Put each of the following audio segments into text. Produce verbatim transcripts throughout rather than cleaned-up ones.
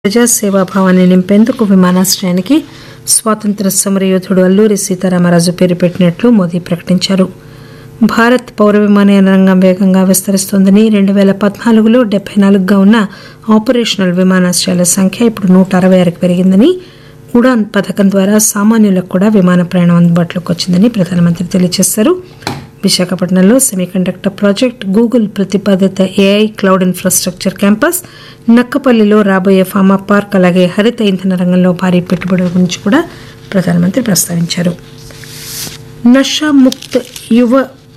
ప్రజాసేవాభావాన్ని నింపేందుకు విమానాశ్రయానికి స్వాతంత్ర్య సమరయోధుడు అల్లూరి సీతారామరాజు పేరు పెట్టినట్లు మోదీ ప్రకటించారు. భారత్ పౌర విమానయాన రంగం వేగంగా విస్తరిస్తోందని, రెండు పేల పద్నాలుగులో డెబ్బై నాలుగుగా ఉన్న ఆపరేషనల్ విమానాశ్రయాల సంఖ్య ఇప్పుడు నూట అరవై ఆరుకు పెరిగిందని, ఉడాన్ పథకం ద్వారా సామాన్యులకు కూడా విమాన ప్రయాణం అందుబాటులోకి వచ్చిందని ప్రధానమంత్రి తెలియజేశారు. విశాఖపట్నంలో సెమీకండక్టర్ ప్రాజెక్టు, గూగుల్ ప్రతిపాదిత ఏఐ క్లౌడ్ ఇన్ఫ్రాస్టక్చర్ క్యాంపస్, నక్కపల్లిలో రాబోయే ఫార్మా పార్క్, అలాగే హరిత ఇంధన రంగంలో భారీ పెట్టుబడుల గురించి కూడా ప్రధానమంత్రి ప్రస్తావించారు. నషా ముక్త్ యువ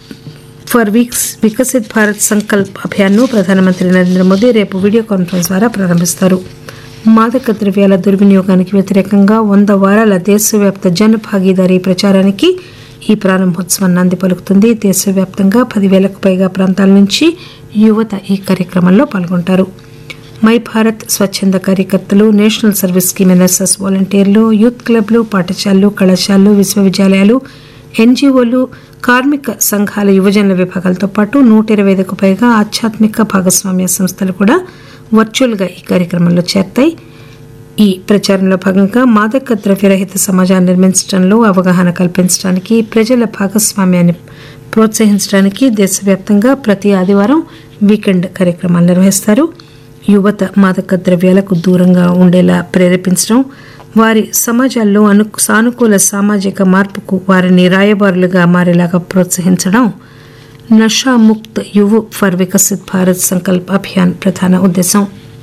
ఫర్ వీక్స్ వికసిత్ భారత్ సంకల్ప్ అభియాన్ను ప్రధానమంత్రి నరేంద్ర మోదీ రేపు వీడియో కాన్ఫరెన్స్ ద్వారా ప్రారంభిస్తారు. మాదక ద్రవ్యాల దుర్వినియోగానికి వ్యతిరేకంగా వంద వారాల దేశవ్యాప్త జన భాగీదారీ ప్రచారానికి ఈ ప్రారంభోత్సవం నాంది పలుకుతుంది. దేశవ్యాప్తంగా పదివేలకు పైగా ప్రాంతాల నుంచి యువత ఈ కార్యక్రమంలో పాల్గొంటారు. మై భారత్ స్వచ్ఛంద కార్యకర్తలు, నేషనల్ సర్వీస్ స్కీమ్ ఎన్ఎస్ఎస్ వాలంటీర్లు, యూత్ క్లబ్లు, పాఠశాలలు, కళాశాలలు, విశ్వవిద్యాలయాలు, ఎన్జీఓలు, కార్మిక సంఘాల యువజనుల విభాగాలతో పాటు నూట ఇరవై ఐదుకు పైగా ఆధ్యాత్మిక భాగస్వామ్య సంస్థలు కూడా వర్చువల్గా ఈ కార్యక్రమంలో చేరతాయి. ఈ ప్రచారంలో భాగంగా మాదక ద్రవ్యరహిత సమాజాన్ని నిర్మించడంలో అవగాహన కల్పించడానికి, ప్రజల భాగస్వామ్యాన్ని ప్రోత్సహించడానికి దేశవ్యాప్తంగా ప్రతి ఆదివారం వీకెండ్ కార్యక్రమాలు నిర్వహిస్తారు. యువత మాదక ద్రవ్యాలకు దూరంగా ఉండేలా ప్రేరేపించడం, వారి సమాజాల్లో అను సానుకూల సామాజిక మార్పుకు వారిని రాయబారులుగా మారేలాగా ప్రోత్సహించడం నషా ముక్త్ యువ ఫర్ వికసిత్ భారత్ సంకల్ప్ అభియాన్ ప్రధాన ఉద్దేశం.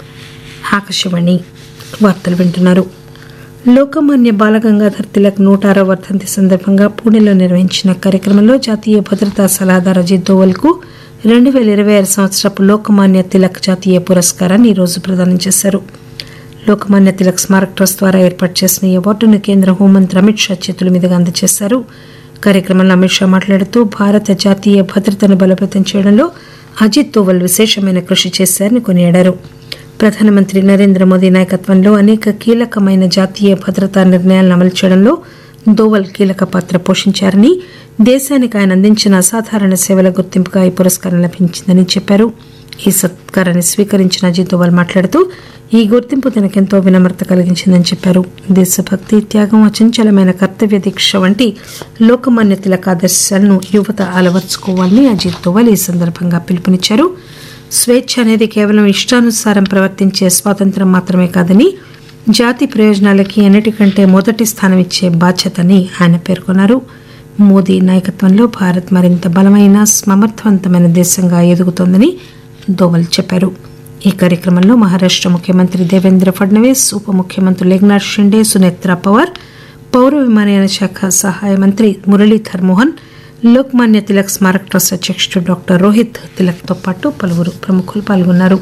ఆకాశవాణి వార్తలు వింటున్నారు. లోకమాన్య బాలగంగాధర్ తిలక్ నూట ఆరవ వర్ధంతి సందర్భంగా పూణేలో నిర్వహించిన కార్యక్రమంలో జాతీయ భద్రతా సలహాదారు అజిత్ దోవల్కు రెండు పేల ఇరవై ఆరు సంవత్సరపు లోకమాన్య తిలక్ జాతీయ పురస్కారాన్ని ఈరోజు ప్రదానం చేశారు. లోకమాన్య తిలక్ స్మారక్ ట్రస్ట్ ద్వారా ఏర్పాటు చేసిన ఈ అవార్డును కేంద్ర హోంమంత్రి అమిత్ షా చేతుల మీదుగా అందజేశారు. కార్యక్రమంలో అమిత్ షా మాట్లాడుతూ భారత జాతీయ భద్రతను బలోపేతం చేయడంలో అజిత్ దోవల్ విశేషమైన కృషి చేశారని కొనియాడారు. ప్రధానమంత్రి నరేంద్ర మోదీ నాయకత్వంలో అనేక కీలకమైన జాతీయ భద్రతా నిర్ణయాలను అమలు చేయడంలో దోవల్ కీలక పాత్ర పోషించారని, దేశానికి ఆయన అందించిన అసాధారణ సేవల గుర్తింపుగా ఈ పురస్కారం లభించిందని చెప్పారు. ఈ సత్కారాన్ని స్వీకరించిన అజిత్ దోవల్ మాట్లాడుతూ ఈ గుర్తింపు తనకెంతో వినమ్రత కలిగించిందని చెప్పారు. దేశభక్తి, త్యాగం, అచంచలమైన కర్తవ్య దీక్ష వంటి లోకమాన్య తిలక్ ఆదర్శాలను యువత అలవర్చుకోవాలని అజిత్ దోవల్ ఈ సందర్భంగా పిలుపునిచ్చారు. స్వేచ్ఛ అనేది కేవలం ఇష్టానుసారం ప్రవర్తించే స్వాతంత్రం మాత్రమే కాదని, జాతి ప్రయోజనాలకి అన్నిటికంటే మొదటి స్థానం ఇచ్చే బాధ్యతని ఆయన పేర్కొన్నారు. మోదీ నాయకత్వంలో భారత్ మరింత బలమైన, సమర్థవంతమైన దేశంగా ఎదుగుతోందని దోవల్ చెప్పారు. ఈ కార్యక్రమంలో మహారాష్ట ముఖ్యమంత్రి దేవేంద్ర ఫడ్నవీస్, ఉప ముఖ్యమంత్రులు ఏక్నాథ్ షిండే, సునేత్రా పవార్, పౌర విమానయాన శాఖ సహాయ మంత్రి మురళీధర్ మోహన్, లోక్మాన్య తిలక్ స్మారక్ ట్రస్ట్ అధ్యక్షుడు డాక్టర్ రోహిత్ తిలక్తో పాటు పలువురు ప్రముఖులు పాల్గొన్నారు.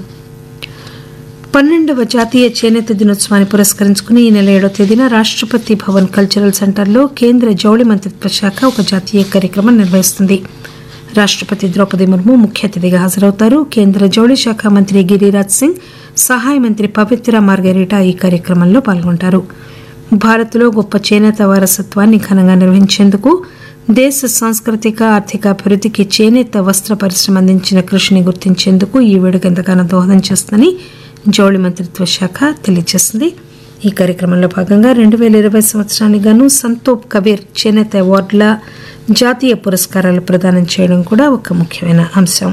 పన్నెండవ జాతీయ చేనేత దినోత్సవాన్ని పురస్కరించుకుని ఈ నెల ఏడో తేదీన రాష్టపతి భవన్ కల్చరల్ సెంటర్లో కేంద్ర జౌళి మంత్రిత్వ శాఖ ఒక జాతీయ కార్యక్రమం నిర్వహిస్తుంది. రాష్టపతి ద్రౌపది ముర్ము ముఖ్య అతిథిగా హాజరవుతారు. కేంద్ర జౌళి శాఖ మంత్రి గిరిరాజ్ సింగ్, సహాయ మంత్రి పవిత్ర మార్గరీటా ఈ కార్యక్రమంలో పాల్గొంటారు. భారత్లో గొప్ప చేనేత వారసత్వాన్ని ఘనంగా నిర్వహించేందుకు, దేశ సాంస్కృతిక ఆర్థిక అభివృద్ధికి చేనేత వస్త్ర పరిశ్రమ అందించిన కృషిని గుర్తించేందుకు ఈ వేడుక ఎంతగానో దోహదం చేస్తుందని జౌళి మంత్రిత్వ శాఖ తెలియజేసింది. ఈ కార్యక్రమంలో భాగంగా రెండు పేల ఇరవై సంవత్సరానికి గాను సంతోప్ కబీర్ చేనేత అవార్డుల జాతీయ పురస్కారాలు ప్రదానం చేయడం కూడా ఒక ముఖ్యమైన అంశం.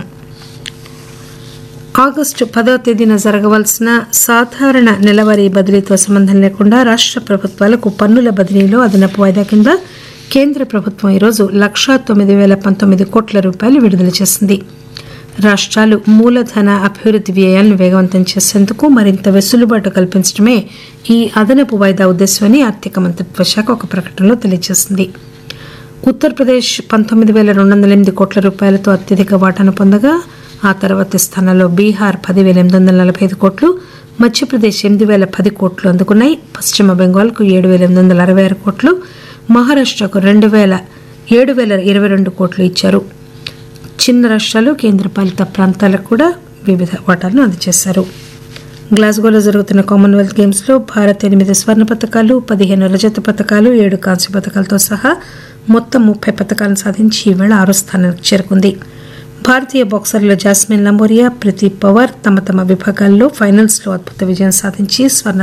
ఆగస్టు పదవ తేదీన జరగవలసిన సాధారణ నెలవారీ బదిలీతో సంబంధం లేకుండా రాష్ట ప్రభుత్వాలకు పన్నుల బదిలీలో అదనపు వాయిదా కింద కేంద్ర ప్రభుత్వం ఈరోజు లక్షా తొమ్మిది వేల పంతొమ్మిది కోట్ల రూపాయలు విడుదల చేసింది. రాష్ట్రాలు మూలధన అభివృద్ధి వ్యయాలను వేగవంతం చేసేందుకు మరింత వెసులుబాటు కల్పించడమే ఈ అదనపు వాయిదా ఉద్దేశమని ఆర్థిక మంత్రిత్వ శాఖ ఒక ప్రకటనలో తెలియజేసింది. ఉత్తరప్రదేశ్ పంతొమ్మిది వేల రెండు వందల ఎనిమిది కోట్ల రూపాయలతో అత్యధిక వాటాను పొందగా, ఆ తర్వాతి స్థానంలో బీహార్ పదివేల ఎనిమిది వందల నలభై ఐదు కోట్లు, మధ్యప్రదేశ్ ఎనిమిది వేల పది కోట్లు అందుకున్నాయి. పశ్చిమ బెంగాల్కు ఏడు వేల ఎనిమిది వందల అరవై ఆరు కోట్లు, మహారాష్టకు రెండు వేల ఏడు వేల ఇరవై రెండు కోట్లు ఇచ్చారు. చిన్న రాష్ట్రాలు, కేంద్రపాలిత ప్రాంతాలకు కూడా వివిధ వాటాలను అందజేశారు. గ్లాస్గోలో జరుగుతున్న కామన్వెల్త్ గేమ్స్లో భారత్ ఎనిమిది స్వర్ణ పతకాలు, పదిహేను రజత పతకాలు, ఏడు కాంస్య పతకాలతో సహా మొత్తం ముప్పై పతకాలను సాధించి ఈవేళ ఆరో స్థానానికి చేరుకుంది. భారతీయ బాక్సర్లు జాస్మిన్ లంబోరియా, ప్రదీప్ పవార్ తమ తమ విభాగాల్లో ఫైనల్స్లో అద్భుత విజయం సాధించి స్వర్ణ